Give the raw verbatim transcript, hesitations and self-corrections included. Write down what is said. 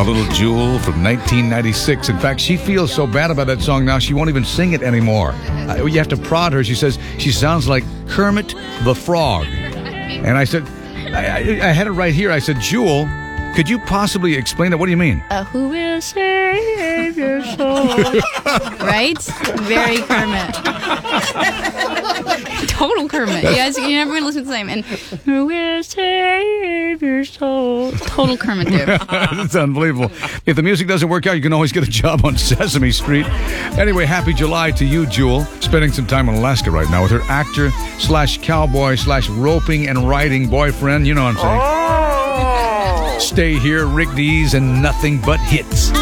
little Jewel from nineteen ninety-six. In fact, she feels so bad about that song now, she won't even sing it anymore. Uh, you have to prod her. She says she sounds like Kermit the Frog. And I said, I, I, I had it right here. I said, Jewel, could you possibly explain that? What do you mean? Uh, who will save your soul? Right? Very Kermit. Total Kermit. You guys, you're never going to listen to the same. And who will save your soul? Total Kermit there. That's unbelievable. If the music doesn't work out, you can always get a job on Sesame Street. Anyway, happy July to you, Jewel. Spending some time in Alaska right now with her actor slash cowboy slash roping and riding boyfriend. You know what I'm saying. Oh. Stay here, Rick Dees, and nothing but hits.